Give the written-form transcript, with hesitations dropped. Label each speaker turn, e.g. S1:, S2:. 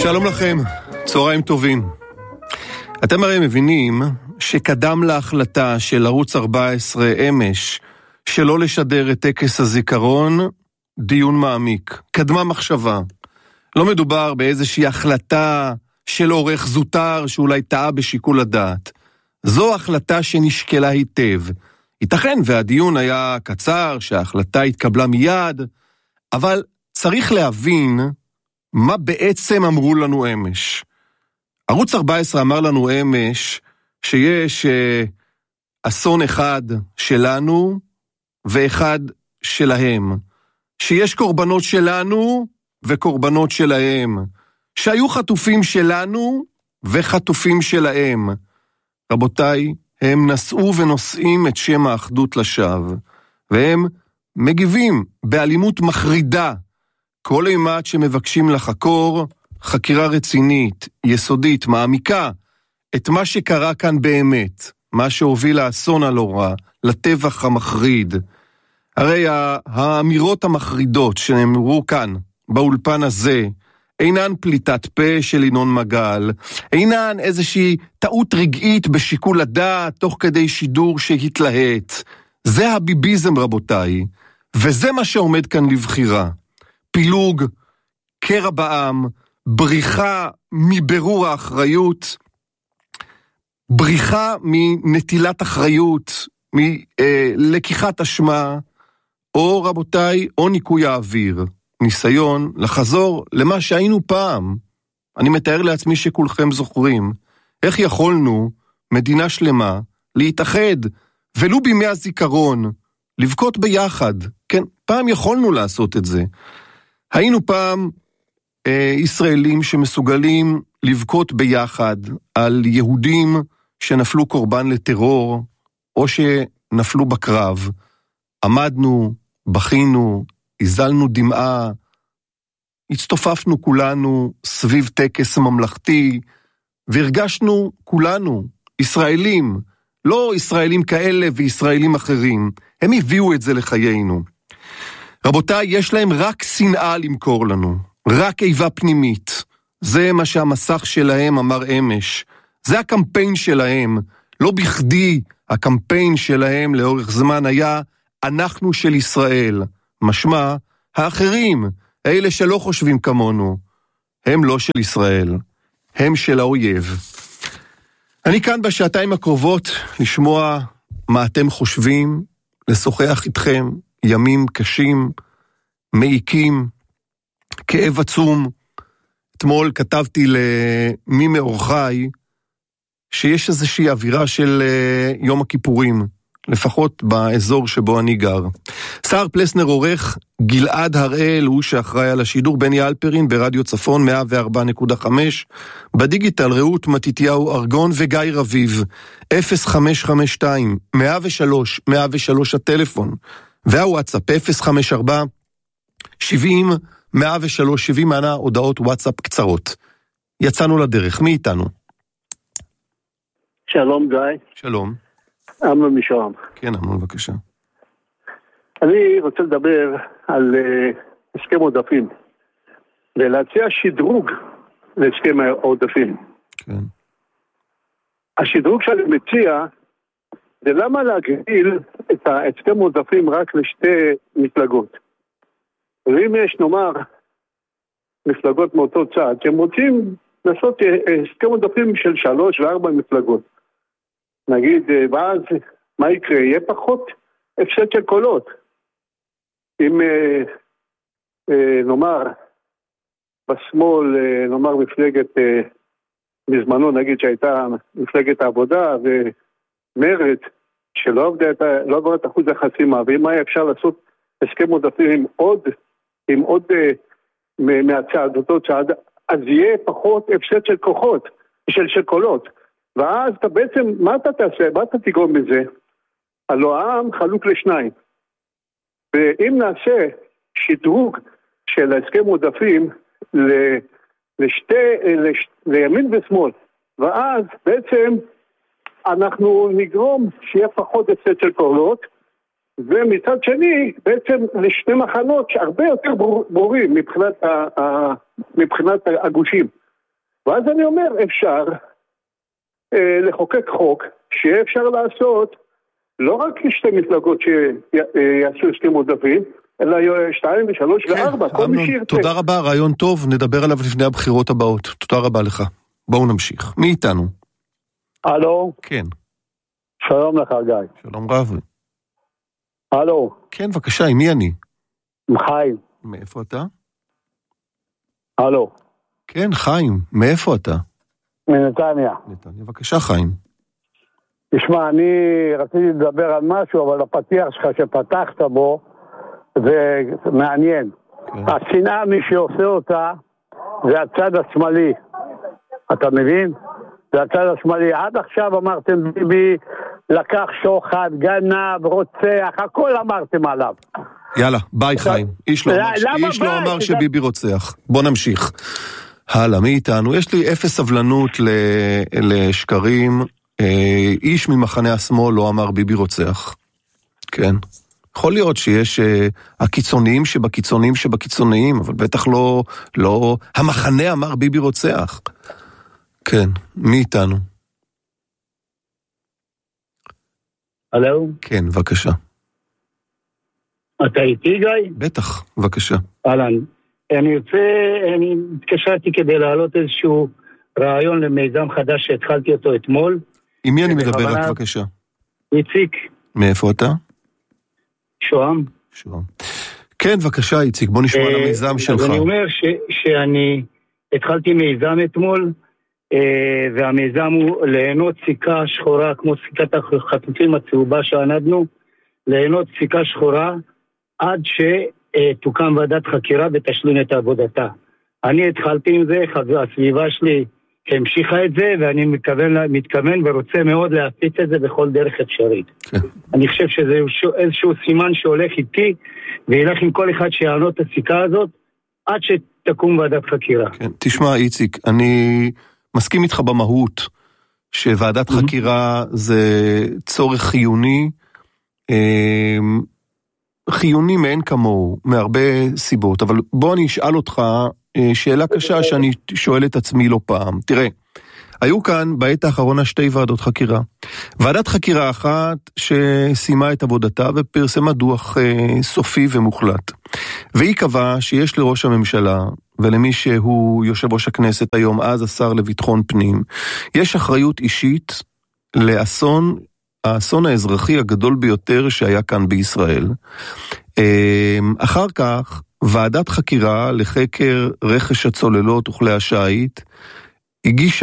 S1: שלום לכם, צהריים טובים. אתם הרי מבינים שקדם להחלטה של ערוץ 14 אמש שלא לשדר את טקס הזיכרון דיון מעמיק, קדמה מחשבה. לא מדובר באיזושהי החלטה של עורך זוטר שאולי טעה בשיקול הדעת. זו החלטה שנשקלה היטב. ייתכן והדיון היה קצר, שההחלטה התקבלה מיד, אבל צריך להבין מה בעצם אמרו לנו אמש. ערוץ 14 אמר לנו אמש שיש אסון אחד שלנו ואחד שלהם. שיש קורבנות שלנו וקורבנות שלהם. שהיו חטופים שלנו וחטופים שלהם. רבותיי, הם נשאו ונושאים את שם האחדות לשווא, והם מגיבים באלימות מחרידה כל אימת שמבקשים לחקור חקירה רצינית, יסודית, מעמיקה, את מה שקרה כאן באמת, מה שהוביל לאסון הנורא, לטבח המחריד. הרי האמירות המחרידות שנאמרו כאן, באולפן הזה, אינן פליטת פה של ינון מגל, אינן איזושהי טעות רגעית בשיקול הדעת תוך כדי שידור שהתלהט. זה הביביזם רבותיי, וזה מה שעומד כאן לבחירה. פילוג, קרע בעם, בריחה מבירור האחריות, בריחה מנטילת אחריות, מלקיחת אשמה, או רבותיי, או ניקוי האוויר. ניסיון לחזור למה שהיינו פעם. אני מתאר לעצמי שכולכם זוכרים איך יכולנו, מדינה שלמה, להתאחד, ולו בימי הזיכרון, לבכות ביחד. כן, פעם יכולנו לעשות את זה. היינו פעם ישראלים שמסוגלים לבכות ביחד על יהודים שנפלו קורבן לטרור, או שנפלו בקרב. עמדנו, בכינו, הזלנו דמעה, הצטופפנו כולנו סביב טקס ממלכתי, והרגשנו כולנו, ישראלים, לא ישראלים כאלה וישראלים אחרים, הם הביאו את זה לחיינו. רבותיי, יש להם רק שנאה למכור לנו, רק איבה פנימית. זה מה שהמסך שלהם אמר אמש, זה הקמפיין שלהם, לא בכדי הקמפיין שלהם לאורך זמן היה אנחנו של ישראל. משמע, האחרים, אלה שלא חושבים כמונו, הם לא של ישראל, הם של האויב. אני כאן בשעתיים הקרובות לשמוע מה אתם חושבים, לשוחח איתכם, ימים קשים, מעיקים, כאב עצום. אתמול כתבתי למי מאורחי, שיש איזושהי אווירה של יום הכיפורים, לפחות באזור שבו אני גר. שר פלסנר עורך, גלעד הראל הוא שאחראי על השידור, בני אלפרין ברדיו צפון 104.5, בדיגיטל רעות מתיתיהו ארגון וגיא רביב, 0552 103 103 הטלפון, והוואטסאפ 054 70 103 70 מענה הודעות וואטסאפ קצרות. יצאנו לדרך, מי איתנו?
S2: שלום גיא.
S1: שלום.
S2: אמנון משם.
S1: כן, אמנון, בבקשה.
S2: אני רוצה לדבר על הסכם עודפים, ולהציע שדרוג להסכם העודפים.
S1: כן.
S2: השדרוג שאני מציע, זה למה להגדיל את ההסכם עודפים רק לשתי מפלגות. ואם יש, נאמר, מפלגות מאותו צד, שהם רוצים לעשות הסכם עודפים של 3 ו4 מפלגות. נגיד, ואז מה יקרה? יהיה פחות הפסד של קולות. אם נאמר בשמאל, נאמר מפלגת בזמנו, נגיד שהייתה מפלגת העבודה ומרד, שלא עברה את אחוז החסימה, ואם היה אפשר לעשות הסכם עודפים עם עוד מהצד, אותו צד, אז יהיה פחות הפסד של כוחות, של קולות. ואז אתה בעצם, מה אתה תעשה? מה אתה תגרום מזה? הלא העם חלוק לשניים. ואם נעשה שדרוג של ההסכם עודפים לימין ושמאל, ואז בעצם אנחנו נגרום שיהיה פחות הפסד של קולות, ומצד שני בעצם לשני מחנות שהרבה יותר ברורים מבחינת הגושים. ואז אני אומר, אפשר לחוקק חוק שיהיה אפשר לעשות לא רק שתי מפלגות שיעשו הסכם עודפים, אלא 2 ו3 ו4, כל מי שירצה.
S1: תודה רבה, רעיון טוב, נדבר עליו לפני הבחירות הבאות. תודה רבה לך. בואו נמשיך. מי איתנו?
S3: הלו?
S1: כן.
S3: שלום לך, גיא.
S1: שלום רב.
S3: הלו?
S1: כן, בבקשה, עם מי אני?
S3: חיים.
S1: מאיפה אתה?
S3: הלו?
S1: כן, חיים. מאיפה אתה?
S3: מנתניה.
S1: נתניה, בבקשה, חיים.
S3: תשמע, אני רציתי לדבר על משהו, אבל הפתיח שלך שפתחת בו, זה מעניין.
S1: כן.
S3: השנאה, מי שעושה אותה, זה הצד השמאלי. אתה מבין? זה הצד השמאלי. עד עכשיו אמרתם ביבי לקח שוחד, גנב, רוצח, הכל אמרתם עליו.
S1: יאללה, ביי חיים. איש לא אמר שביבי רוצח. בוא נמשיך. הלאה, מי איתנו? יש לי אפס סבלנות לשקרים. איש ממחנה השמאל לא אמר ביבי רוצח. כן. יכול להיות שיש הקיצוניים שבקיצוניים שבקיצוניים, אבל בטח לא המחנה אמר ביבי רוצח. כן, מי איתנו?
S3: הלו?
S1: כן, בבקשה.
S3: אתה איתי, גיא?
S1: בטח, בבקשה.
S3: אהלן. אני התקשרתי כדי להעלות איזשהו רעיון למיזם חדש שהתחלתי אותו אתמול.
S1: עם מי אני מדבר רק, בבקשה?
S3: איציק.
S1: מאיפה אתה?
S3: שוהם.
S1: שוהם. כן, בבקשה, איציק, בוא נשמע על המיזם שלך.
S3: אז אני אומר שאני התחלתי מיזם אתמול, והמיזם הוא ליהנות סיכה שחורה, כמו סיכת החטופים הצהובה שענדנו, ליהנות סיכה שחורה, עד שתוקם ועדת חקירה ותשלים את עבודתה. אני התחלתי עם זה, הסביבה שלי המשיכה את זה, ואני מתכוון ורוצה מאוד להפיץ את זה בכל דרך אפשרית. כן. אני חושב שזה איזשהו סימן שהולך איתי, וילך עם כל אחד שיענות את הסיכה הזאת, עד שתקום ועדת חקירה.
S1: כן. תשמע, איציק, אני מסכים איתך במהות, שוועדת חקירה זה צורך חיוני, חיוני מאין כמוהו, מהרבה סיבות, אבל בוא אני אשאל אותך שאלה קשה שאני שואל את עצמי לא פעם. תראה, היו כאן בעת האחרונה 2 ועדות חקירה. ועדת חקירה אחת שסיימה את עבודתה ופרסמה דוח סופי ומוחלט. והיא קבעה שיש לראש הממשלה ולמי שהוא יושב ראש הכנסת היום, אז השר לביטחון פנים, יש אחריות אישית לאסון, האסון האזרחי הגדול ביותר שהיה כאן בישראל. אחר כך, ועדת חקירה לחקר רכש הצוללות וכלי השיט, הגישה